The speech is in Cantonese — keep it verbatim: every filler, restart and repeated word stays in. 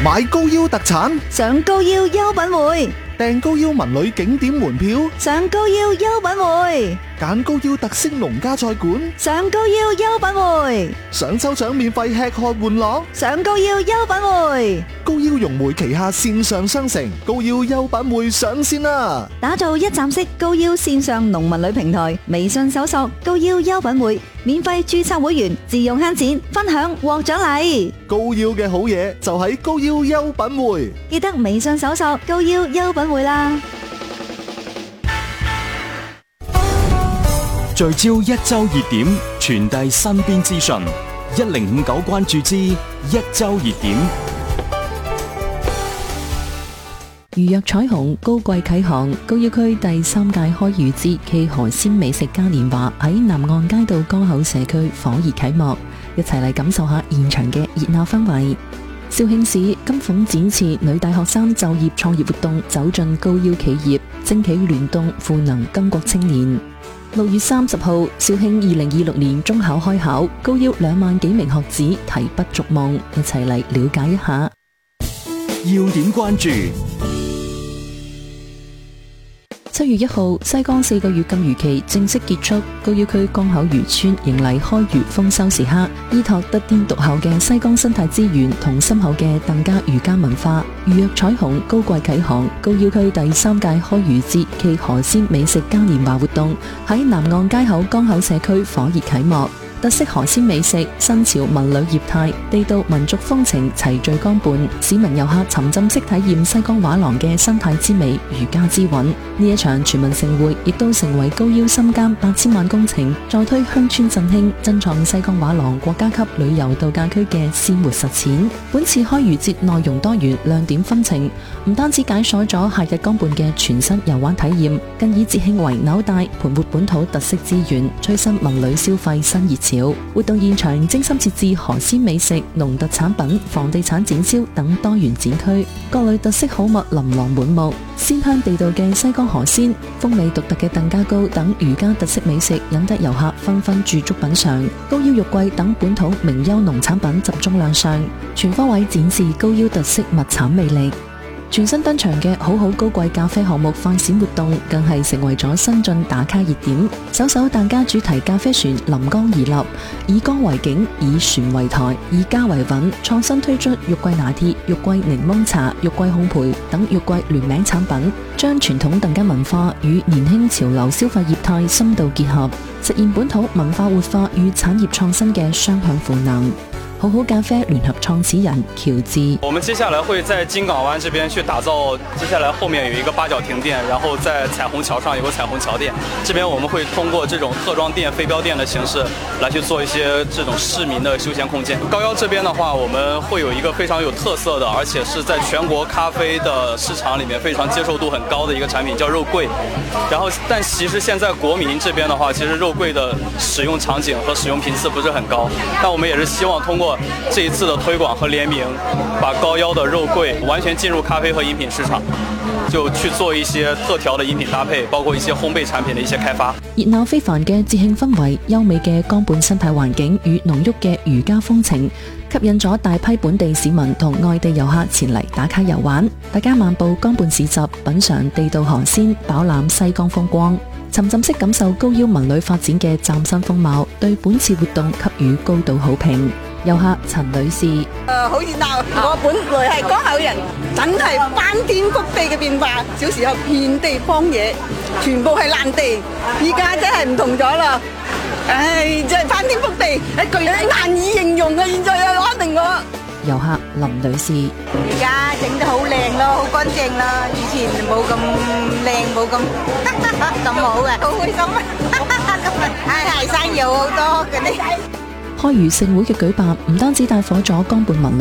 買高腰特產， 上高腰優品會， 訂高腰文旅景點門票， 上高腰優品會， 揀高腰特色農家菜館， 上高腰優品會， 想抽獎免費吃喝玩樂， 上高腰優品會。 高腰融媒旗下線上商城高腰優品會上線啦！ 打造一站式高腰線上農民旅平台，微信搜索高腰優品會，免費註冊會員，自用慳錢，分享獲獎勵。 高腰嘅好嘢就喺高腰優品會， 記得微信搜索高腰優品會啦。 聚焦一周熱點，傳遞身邊資訊，一零五九關注之一周熱點。 如約彩虹高貴啟航，高腰區第三屆開漁節暨海鮮美食嘉年華喺南岸街道江口社區火熱啟幕，一齊嚟感受下現場嘅熱鬧氛圍。肇慶市金鳳展翅女大學生就業創業活動走進高腰企業，爭取聯動賦能金國青年。六月三十號，肇慶二零二六年中考開考，高腰兩萬幾名學子提筆逐夢，一齊嚟了解一下。 要點關注。 七月一號，西江四個月禁漁期正式結束，高腰區江口漁村迎嚟開漁豐收時刻。依託得天獨厚嘅西江生態資源同深厚嘅疍家漁家文化，如約彩虹高貴啟航，高腰區第三屆開漁節暨海鮮美食嘉年華活動喺南岸街口江口社區火熱啟幕。特色海鮮美食、新潮文旅業態、地道民族風情齊聚江畔，市民遊客沉浸式體驗西江畫廊嘅生態之美、漁家之韻。呢一場全民盛會亦都成為高腰深耕八千萬工程，再推鄉村振興、珍創西江畫廊國家級旅遊度假區嘅鮮活實踐。本次開漁節內容多元、亮點紛呈，唔單止解鎖咗夏日江畔嘅全新遊玩體驗，更以節慶為紐帶，盤活本土特色資源，催生文旅消費新熱潮。活動現場精心設置海鮮美食、農特產品、房地產展銷等多元展區，各類特色好物琳琅滿目。鮮香地道嘅西江河鮮、風味獨特嘅疍家糕等漁家特色美食，引得遊客紛紛駐足品嘗。高腰肉桂等本土名優農產品集中亮相，全方位展示高腰特色物產魅力。全新登場嘅好好高貴咖啡項目快閃活動，更係成為咗新晉打卡熱點。首艘疍家主題咖啡船臨江而立，以江為景，以船為台，以家為韻，創新推出肉桂拿鐵、肉桂檸檬茶、肉桂烘焙等肉桂聯名產品，將傳統疍家文化與年輕潮流消費業態深度結合，實現本土文化活化與產業創新嘅雙向賦能。好好咖啡聯合創始人喬治， 我們接下來會在金港灣這邊去打造，接下來後面有一個八角亭店，然後在彩虹橋上有個彩虹橋店，這邊我們會通過這種特裝店、飛鏢店的形式來去做一些這種市民的休閒空間。高腰這邊的話，我們會有一個非常有特色的，而且是在全國咖啡的市場裡面非常接受度很高的一個產品，叫肉桂。然後，但其實現在國民這邊的話，其實肉桂的使用場景和使用頻次不是很高，但我們也是希望通過這一次的推廣和聯名，把高腰的肉桂完全進入咖啡和飲品市場，就去做一些特調的飲品搭配，包括一些烘焙產品的一些開發。 熱鬧非凡嘅節慶氛圍、優美嘅江畔生態環境與濃郁嘅漁家風情，吸引咗大批本地市民同外地遊客前嚟打卡遊玩。大家漫步江畔市集，品嘗地道河鮮，飽覽西江風光，沉浸式感受高腰文旅發展嘅嶄新風貌，對本次活動給予高度好評。遊客陳女士，誒、 呃，好熱鬧！我本來係江口人，真係翻天覆地嘅變化。小時候遍地荒野，全部係爛地，依家真係唔同咗啦！唉，真係翻天覆地，一句難以形容啊！現在啊，安定我。 遊客林女士， 而家整得好靚咯，好乾淨啦，以前冇咁靚，冇咁咁好嘅，好開心。今日唉係生意好多嗰啲。 開漁盛會嘅舉辦，唔單止帶火咗江畔文旅